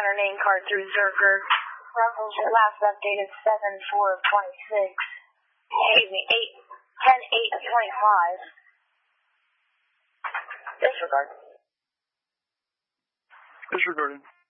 ran her name card through Zerker. Last updated 7/4/26. Excuse me, 10/8/25. Disregard. Disregarded.